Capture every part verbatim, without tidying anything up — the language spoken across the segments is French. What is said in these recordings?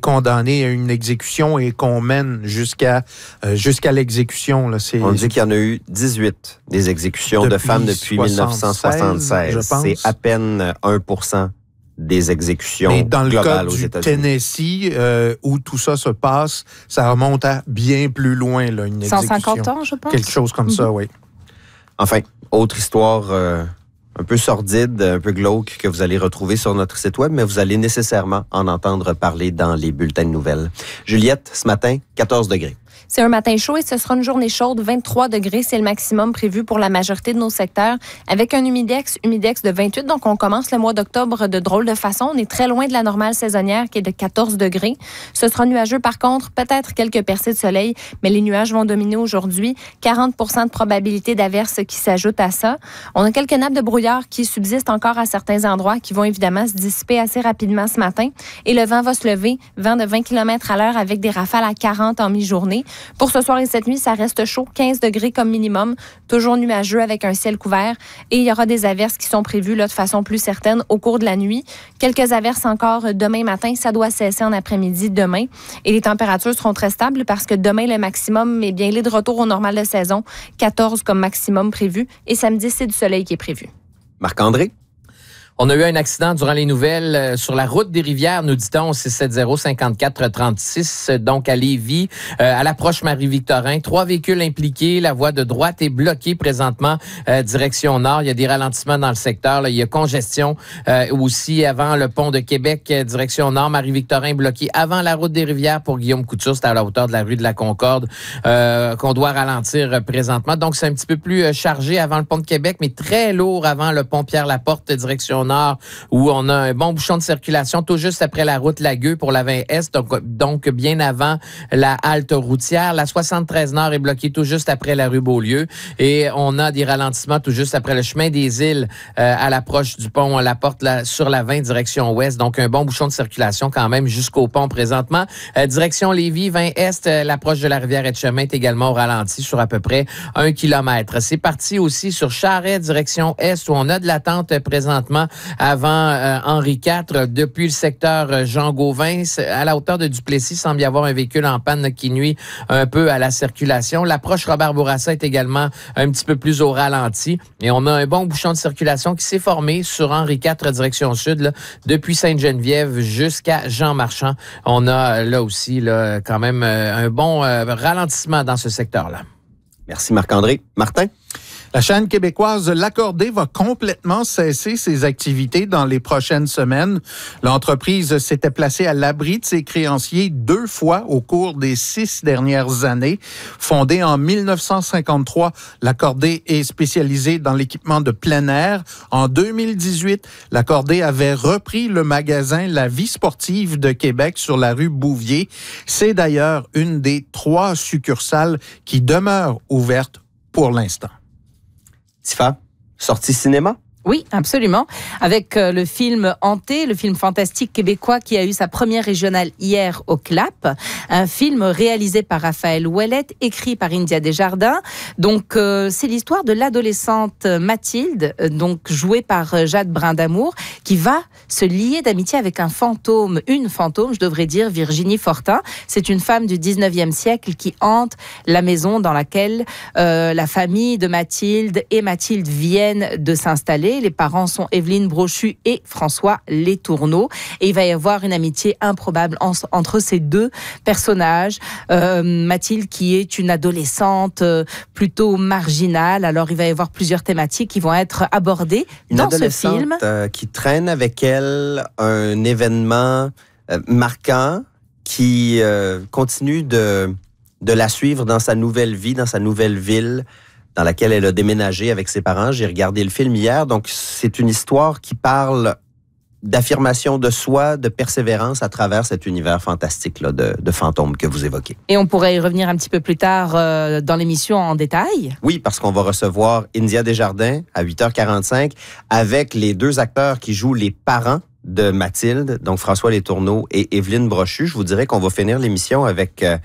condamné à une exécution et qu'on mène jusqu'à, euh, jusqu'à l'exécution. Là, c'est, On dit qu'il y en a eu dix-huit des exécutions de femmes depuis mille neuf cent soixante-seize. Je pense. C'est à peine un pour cent des exécutions Mais dans le globales cas aux du États-Unis. Tennessee, euh, où tout ça se passe, ça remonte à bien plus loin, là, une exécution. cent cinquante ans, je pense. Quelque chose comme mm-hmm. ça, oui. Enfin, autre histoire euh, un peu sordide, un peu glauque que vous allez retrouver sur notre site web, mais vous allez nécessairement en entendre parler dans les bulletins de nouvelles. Juliette, ce matin, quatorze degrés. C'est un matin chaud et ce sera une journée chaude. vingt-trois degrés, c'est le maximum prévu pour la majorité de nos secteurs, avec un humidex, humidex de vingt-huit. Donc, on commence le mois d'octobre de drôle de façon. On est très loin de la normale saisonnière qui est de quatorze degrés. Ce sera nuageux par contre, peut-être quelques percées de soleil, mais les nuages vont dominer aujourd'hui. quarante pour cent de probabilité d'averses qui s'ajoutent à ça. On a quelques nappes de brouillard qui subsistent encore à certains endroits qui vont évidemment se dissiper assez rapidement ce matin. Et le vent va se lever, vent de vingt kilomètres à l'heure avec des rafales à quarante en mi-journée. Pour ce soir et cette nuit, ça reste chaud, quinze degrés comme minimum, toujours nuageux avec un ciel couvert. Et il y aura des averses qui sont prévues là, de façon plus certaine au cours de la nuit. Quelques averses encore demain matin, ça doit cesser en après-midi demain. Et les températures seront très stables parce que demain, le maximum est bien, il est de retour au normal de saison, quatorze comme maximum prévu. Et samedi, c'est du soleil qui est prévu. Marc-André? On a eu un accident durant les nouvelles euh, sur la route des Rivières, nous dit-on, au six sept zéro cinquante-quatre trente-six, donc à Lévis, euh, à l'approche Marie-Victorin. Trois véhicules impliqués, la voie de droite est bloquée présentement, euh, direction nord. Il y a des ralentissements dans le secteur. Là. Il y a congestion euh, aussi avant le pont de Québec, euh, direction nord. Marie-Victorin bloqué avant la route des Rivières pour Guillaume Couture. C'est à la hauteur de la rue de la Concorde euh, qu'on doit ralentir euh, présentement. Donc, c'est un petit peu plus euh, chargé avant le pont de Québec, mais très lourd avant le pont Pierre-Laporte, direction nord, où on a un bon bouchon de circulation tout juste après la route Lagueux pour la vingt Est, donc, donc bien avant la halte routière. La soixante-treize nord est bloquée tout juste après la rue Beaulieu et on a des ralentissements tout juste après le chemin des Îles euh, à l'approche du pont La Porte là, sur la vingt direction ouest. Donc un bon bouchon de circulation quand même jusqu'au pont présentement. Euh, direction Lévis, vingt Est, euh, l'approche de la rivière Etchemin est également au ralenti sur à peu près un kilomètre. C'est parti aussi sur Charest, direction Est, où on a de l'attente présentement avant euh, Henri quatre, depuis le secteur Jean-Gauvin. À la hauteur de Duplessis, il semble y avoir un véhicule en panne qui nuit un peu à la circulation. L'approche Robert-Bourassa est également un petit peu plus au ralenti. Et on a un bon bouchon de circulation qui s'est formé sur Henri quatre, direction sud, là, depuis Sainte-Geneviève jusqu'à Jean-Marchand. On a là aussi là, quand même un bon euh, ralentissement dans ce secteur-là. Merci Marc-André. Martin? La chaîne québécoise L'Accordé va complètement cesser ses activités dans les prochaines semaines. L'entreprise s'était placée à l'abri de ses créanciers deux fois au cours des six dernières années. Fondée en mille neuf cent cinquante-trois, L'Accordé est spécialisée dans l'équipement de plein air. En deux mille dix-huit, L'Accordé avait repris le magasin La Vie sportive de Québec sur la rue Bouvier. C'est d'ailleurs une des trois succursales qui demeurent ouvertes pour l'instant. Tifa, sortie cinéma? Oui, absolument. Avec euh, le film Hanté, le film fantastique québécois qui a eu sa première régionale hier au C L A P. Un film réalisé par Raphaël Ouellette, écrit par India Desjardins. Donc, euh, c'est l'histoire de l'adolescente Mathilde, euh, donc jouée par euh, Jade Brindamour, qui va se lier d'amitié avec un fantôme, une fantôme, je devrais dire, Virginie Fortin. C'est une femme du dix-neuvième siècle qui hante la maison dans laquelle euh, la famille de Mathilde et Mathilde viennent de s'installer. Les parents sont Evelyne Brochu et François Letourneau. Et il va y avoir une amitié improbable en, entre ces deux personnages. Euh, Mathilde qui est une adolescente euh, plutôt marginale. Alors il va y avoir plusieurs thématiques qui vont être abordées une dans ce film. Une adolescente euh, qui traîne avec elle un événement euh, marquant qui euh, continue de, de la suivre dans sa nouvelle vie, dans sa nouvelle ville, dans laquelle elle a déménagé avec ses parents. J'ai regardé le film hier, donc c'est une histoire qui parle d'affirmation de soi, de persévérance à travers cet univers fantastique-là de, de fantômes que vous évoquez. Et on pourrait y revenir un petit peu plus tard euh, dans l'émission en détail. Oui, parce qu'on va recevoir India Desjardins à huit heures quarante-cinq avec les deux acteurs qui jouent les parents de Mathilde, donc François Letourneau et Evelyne Brochu. Je vous dirais qu'on va finir l'émission avec... Euh,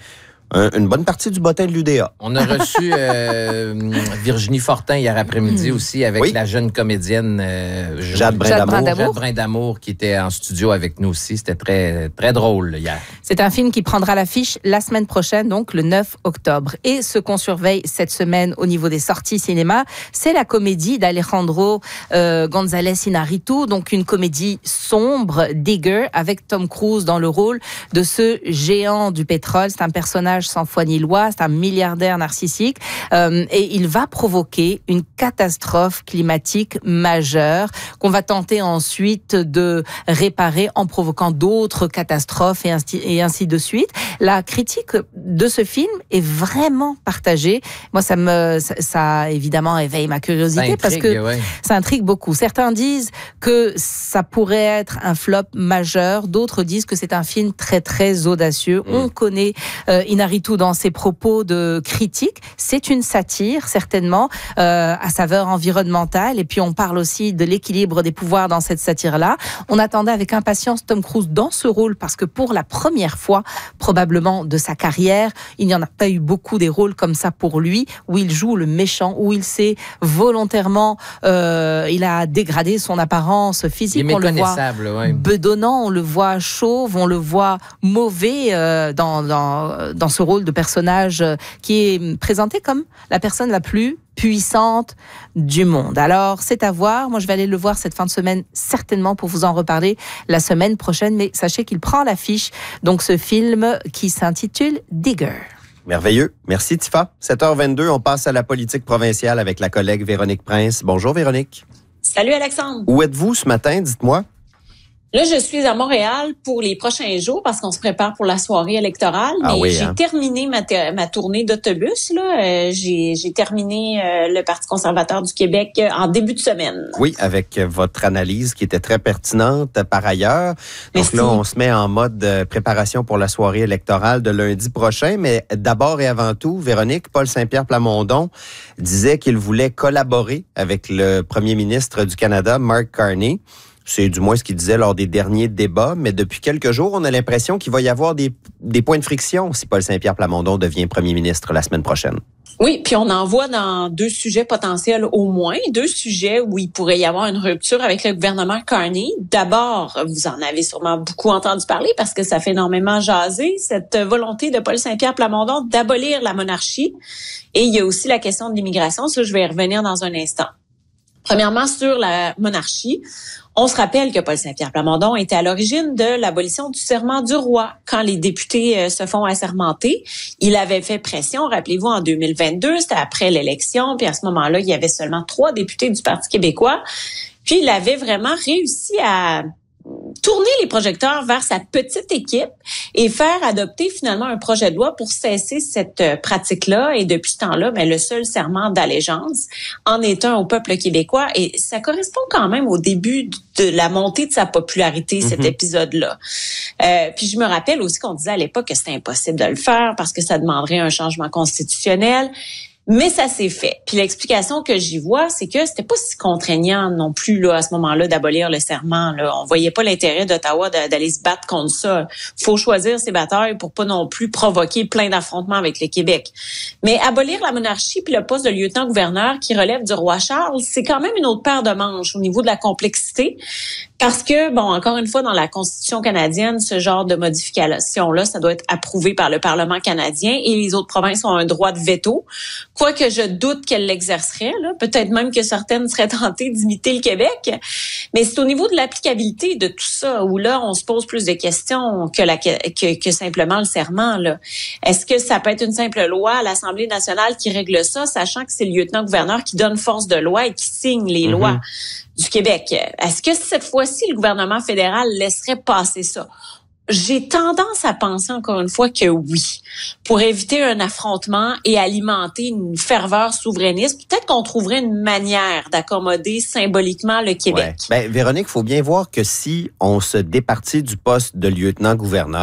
un, une bonne partie du bottin de l'U D A. On a reçu euh, Virginie Fortin hier après-midi mmh. aussi avec oui. la jeune comédienne euh, Jade Brindamour. Jade Brindamour qui était en studio avec nous aussi. C'était très, très drôle hier. C'est un film qui prendra l'affiche la semaine prochaine, donc le neuf octobre. Et ce qu'on surveille cette semaine au niveau des sorties cinéma, c'est la comédie d'Alejandro euh, González Iñárritu, donc une comédie sombre, Digger, avec Tom Cruise dans le rôle de ce géant du pétrole. C'est un personnage sans foi ni loi, c'est un milliardaire narcissique euh, et il va provoquer une catastrophe climatique majeure qu'on va tenter ensuite de réparer en provoquant d'autres catastrophes et ainsi, et ainsi de suite. La critique de ce film est vraiment partagée. Moi, ça me, ça, ça évidemment éveille ma curiosité intrigue, parce que ouais. ça intrigue beaucoup. Certains disent que ça pourrait être un flop majeur, d'autres disent que c'est un film très très audacieux. Mmh. On connaît euh, Iñárritu dans ses propos de critique. C'est une satire certainement euh, à saveur environnementale et puis on parle aussi de l'équilibre des pouvoirs dans cette satire-là. On attendait avec impatience Tom Cruise dans ce rôle parce que pour la première fois probablement de sa carrière, il n'y en a pas eu beaucoup des rôles comme ça pour lui où il joue le méchant, où il s'est volontairement euh, il a dégradé son apparence physique. Il est on le voit ouais. bedonnant, on le voit chauve, on le voit mauvais euh, dans, dans, dans ce rôle de personnage qui est présenté comme la personne la plus puissante du monde. Alors, c'est à voir. Moi, je vais aller le voir cette fin de semaine, certainement, pour vous en reparler la semaine prochaine. Mais sachez qu'il prend l'affiche, donc ce film qui s'intitule Digger. Merveilleux. Merci, Tifa. sept heures vingt-deux, on passe à la politique provinciale avec la collègue Véronique Prince. Bonjour, Véronique. Salut, Alexandre. Où êtes-vous ce matin? Dites-moi. Là, je suis à Montréal pour les prochains jours parce qu'on se prépare pour la soirée électorale. Ah mais oui, j'ai hein? terminé ma, ter- ma tournée d'autobus. Là, euh, j'ai, j'ai terminé euh, le Parti conservateur du Québec euh, en début de semaine. Oui, avec votre analyse qui était très pertinente par ailleurs. Donc Merci. là, on se met en mode de préparation pour la soirée électorale de lundi prochain. Mais d'abord et avant tout, Véronique, Paul Saint-Pierre Plamondon disait qu'il voulait collaborer avec le premier ministre du Canada, Mark Carney. C'est du moins ce qu'il disait lors des derniers débats, mais depuis quelques jours, on a l'impression qu'il va y avoir des, des points de friction si Paul Saint-Pierre Plamondon devient premier ministre la semaine prochaine. Oui, puis on en voit dans deux sujets potentiels au moins, deux sujets où il pourrait y avoir une rupture avec le gouvernement Carney. D'abord, vous en avez sûrement beaucoup entendu parler parce que ça fait énormément jaser, cette volonté de Paul Saint-Pierre Plamondon d'abolir la monarchie. Et il y a aussi la question de l'immigration, ça je vais y revenir dans un instant. Premièrement, sur la monarchie, on se rappelle que Paul Saint-Pierre Plamondon était à l'origine de l'abolition du serment du roi. Quand les députés euh, se font assermenter, il avait fait pression, rappelez-vous, en deux mille vingt-deux, c'était après l'élection, puis à ce moment-là, il y avait seulement trois députés du Parti québécois. Puis il avait vraiment réussi à tourner les projecteurs vers sa petite équipe et faire adopter finalement un projet de loi pour cesser cette pratique-là. Et depuis ce temps-là, ben, le seul serment d'allégeance en est un au peuple québécois. Et ça correspond quand même au début de la montée de sa popularité, cet mm-hmm. épisode-là. Euh, puis je me rappelle aussi qu'on disait à l'époque que c'était impossible de le faire parce que ça demanderait un changement constitutionnel. Mais ça s'est fait. Puis l'explication que j'y vois, c'est que c'était pas si contraignant non plus là à ce moment-là d'abolir le serment. Là, on voyait pas l'intérêt d'Ottawa d'aller se battre contre ça. Faut choisir ses batailles pour pas non plus provoquer plein d'affrontements avec le Québec. Mais abolir la monarchie puis le poste de lieutenant-gouverneur qui relève du roi Charles, c'est quand même une autre paire de manches au niveau de la complexité. Parce que, bon, encore une fois, dans la Constitution canadienne, ce genre de modification-là, ça doit être approuvé par le Parlement canadien et les autres provinces ont un droit de veto. Quoique je doute qu'elles l'exerceraient, là. Peut-être même que certaines seraient tentées d'imiter le Québec. Mais c'est au niveau de l'applicabilité de tout ça où là, on se pose plus de questions que, la, que, que simplement le serment, là. Est-ce que ça peut être une simple loi à l'Assemblée nationale qui règle ça, sachant que c'est le lieutenant-gouverneur qui donne force de loi et qui signe les mm-hmm. lois du Québec? Est-ce que cette fois-ci, le gouvernement fédéral laisserait passer ça? J'ai tendance à penser encore une fois que oui, pour éviter un affrontement et alimenter une ferveur souverainiste. Peut-être qu'on trouverait une manière d'accommoder symboliquement le Québec. Ouais. Ben, Véronique, il faut bien voir que si on se départit du poste de lieutenant-gouverneur,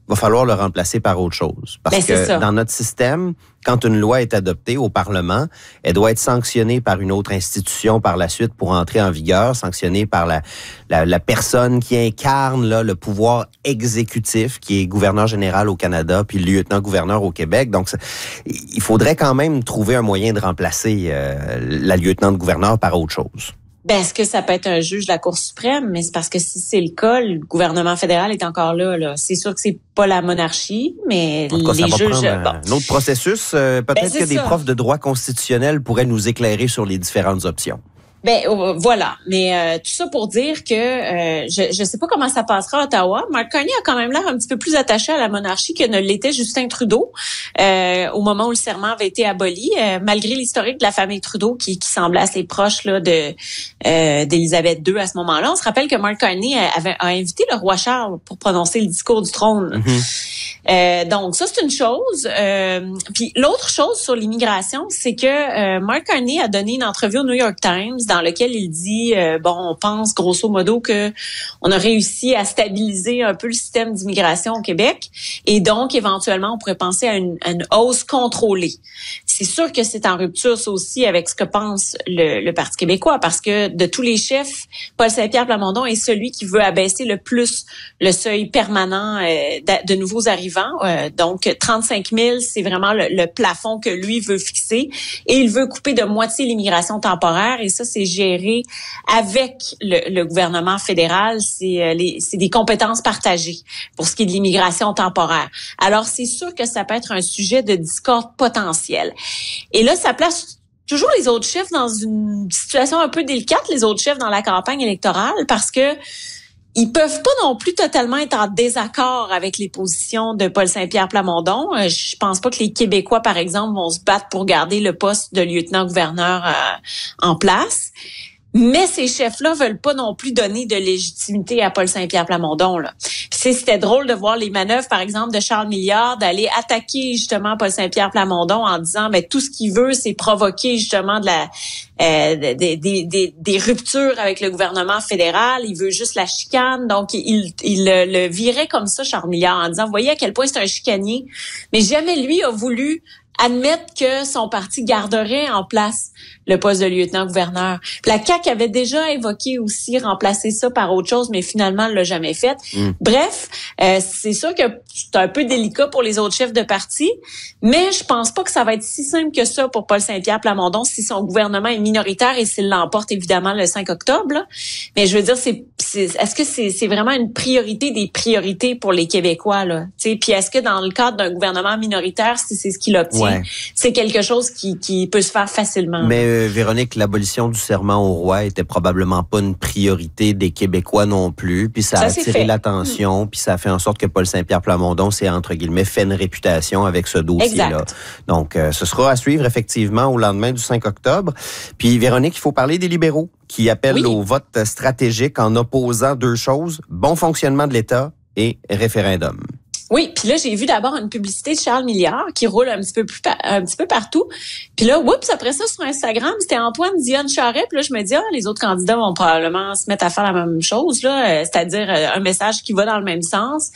va falloir le remplacer par autre chose. Parce ben, que ça. dans notre système, quand une loi est adoptée au Parlement, elle doit être sanctionnée par une autre institution par la suite pour entrer en vigueur, sanctionnée par la, la, la personne qui incarne là, le pouvoir exécutif, qui est gouverneur général au Canada, puis le lieutenant-gouverneur au Québec. Donc, ça, il faudrait quand même trouver un moyen de remplacer euh, la lieutenant-gouverneur par autre chose. Ben, est-ce que ça peut être un juge de la Cour suprême? Mais c'est parce que si c'est le cas, le gouvernement fédéral est encore là. là. C'est sûr que c'est pas la monarchie, mais en tout cas, les ça va juges... prendre Bon. un autre processus. Euh, peut-être ben, que des ça. profs de droit constitutionnel pourraient nous éclairer sur les différentes options. Ben euh, voilà, mais euh, tout ça pour dire que euh, je je sais pas comment ça passera à Ottawa. Mark Carney a quand même l'air un petit peu plus attaché à la monarchie que ne l'était Justin Trudeau euh, au moment où le serment avait été aboli, euh, malgré l'historique de la famille Trudeau qui, qui semblait assez proche là de euh, d'Élisabeth deux à ce moment-là. On se rappelle que Mark Carney avait a invité le roi Charles pour prononcer le discours du trône. Mm-hmm. Euh, donc ça c'est une chose. Euh, puis l'autre chose sur l'immigration, c'est que euh, Mark Carney a donné une entrevue au New York Times dans lequel il dit euh, bon, on pense grosso modo que on a réussi à stabiliser un peu le système d'immigration au Québec et donc éventuellement on pourrait penser à une, à une hausse contrôlée. C'est sûr que c'est en rupture ça aussi avec ce que pense le, le Parti québécois parce que de tous les chefs, Paul Saint-Pierre Plamondon est celui qui veut abaisser le plus le seuil permanent euh, de, de nouveaux arrivants. Euh, donc trente-cinq mille, c'est vraiment le, le plafond que lui veut fixer et il veut couper de moitié l'immigration temporaire et ça c'est géré avec le, le gouvernement fédéral. C'est, euh, les, c'est des compétences partagées pour ce qui est de l'immigration temporaire. Alors, c'est sûr que ça peut être un sujet de discorde potentiel. Et là, ça place toujours les autres chefs dans une situation un peu délicate, les autres chefs dans la campagne électorale, parce que ils peuvent pas non plus totalement être en désaccord avec les positions de Paul Saint-Pierre Plamondon. Euh, je pense pas que les Québécois, par exemple, vont se battre pour garder le poste de lieutenant-gouverneur euh, en place. Mais ces chefs-là veulent pas non plus donner de légitimité à Paul Saint-Pierre Plamondon. Là. Puis c'était drôle de voir les manœuvres, par exemple, de Charles Milliard d'aller attaquer justement Paul Saint-Pierre Plamondon en disant ben tout ce qu'il veut, c'est provoquer justement de la euh, des, des, des, des ruptures avec le gouvernement fédéral. Il veut juste la chicane. Donc, il, il le, le virait comme ça, Charles Milliard, en disant vous voyez à quel point c'est un chicanier. Mais jamais lui a voulu admettre que son parti garderait en place le poste de lieutenant-gouverneur. La C A Q avait déjà évoqué aussi remplacer ça par autre chose, mais finalement, elle l'a jamais fait. Mm. Bref, euh, c'est sûr que c'est un peu délicat pour les autres chefs de parti, mais je pense pas que ça va être si simple que ça pour Paul Saint-Pierre Plamondon si son gouvernement est minoritaire et s'il l'emporte évidemment le cinq octobre. Là. Mais je veux dire, c'est, c'est est-ce que c'est, c'est vraiment une priorité des priorités pour les Québécois là? T'sais, puis est-ce que dans le cadre d'un gouvernement minoritaire, si c'est ce qu'il obtient, ouais. c'est quelque chose qui, qui peut se faire facilement? Mais euh, Véronique, l'abolition du serment au roi était probablement pas une priorité des Québécois non plus, puis ça, ça a attiré l'attention, mmh. puis ça a fait en sorte que Paul Saint-Pierre Plamondon s'est, entre guillemets, fait une réputation avec ce dossier-là. Exact. Donc, euh, ce sera à suivre effectivement au lendemain du cinq octobre. Puis Véronique, il faut parler des libéraux qui appellent oui. au vote stratégique en opposant deux choses, bon fonctionnement de l'État et référendum. Oui, puis là, j'ai vu d'abord une publicité de Charles Milliard qui roule un petit peu plus un petit peu partout. Puis là, oups, après ça, sur Instagram, c'était Antoine Dionne Charest. Puis là, je me dis, ah, les autres candidats vont probablement se mettre à faire la même chose, là, c'est-à-dire un message qui va dans le même sens.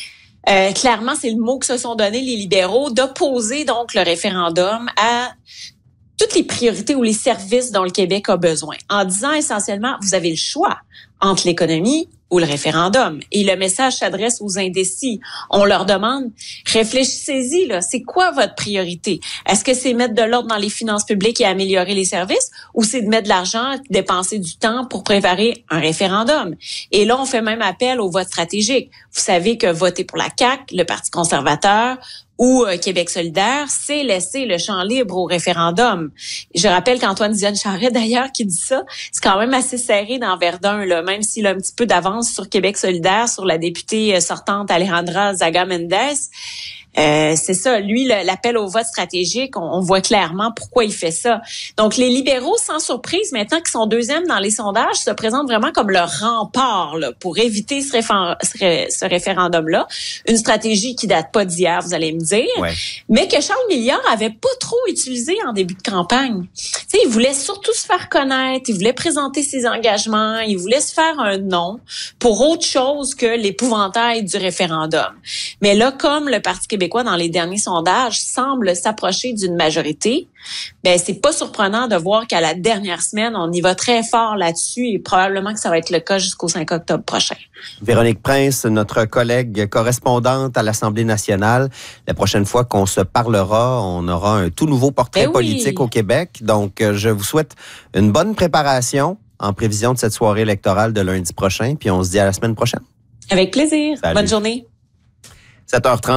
Euh, clairement, c'est le mot que se sont donné les libéraux d'opposer donc le référendum à toutes les priorités ou les services dont le Québec a besoin, en disant essentiellement, vous avez le choix entre l'économie ou le référendum. Et le message s'adresse aux indécis. On leur demande, réfléchissez-y, là, c'est quoi votre priorité? Est-ce que c'est mettre de l'ordre dans les finances publiques et améliorer les services ou c'est de mettre de l'argent, dépenser du temps pour préparer un référendum? Et là, on fait même appel au vote stratégique. Vous savez que voter pour la C A Q, le Parti conservateur, ou euh, Québec solidaire, c'est laisser le champ libre au référendum. Je rappelle qu'Antoine Dionne Charest, d'ailleurs, qui dit ça, c'est quand même assez serré dans Verdun, là, même s'il a un petit peu d'avance sur Québec solidaire, sur la députée sortante Alejandra Zaga Mendez. Euh, c'est ça, lui, le, l'appel au vote stratégique, on, on voit clairement pourquoi il fait ça. Donc, les libéraux, sans surprise, maintenant qu'ils sont deuxièmes dans les sondages, se présentent vraiment comme le rempart là, pour éviter ce, réfé- ce, ré- ce référendum-là. Une stratégie qui date pas d'hier, vous allez me dire, ouais. mais que Charles Milliard avait pas trop utilisé en début de campagne. Tu sais, il voulait surtout se faire connaître, il voulait présenter ses engagements, il voulait se faire un nom pour autre chose que l'épouvantail du référendum. Mais là, comme le Parti québécois, dans les derniers sondages, semble s'approcher d'une majorité, ben c'est pas surprenant de voir qu'à la dernière semaine, on y va très fort là-dessus et probablement que ça va être le cas jusqu'au cinq octobre prochain. Véronique Prince, notre collègue correspondante à l'Assemblée nationale. La prochaine fois qu'on se parlera, on aura un tout nouveau portrait Ben oui. politique au Québec. Donc, je vous souhaite une bonne préparation en prévision de cette soirée électorale de lundi prochain. Puis on se dit à la semaine prochaine. Avec plaisir. Salut. Bonne journée. sept heures trente.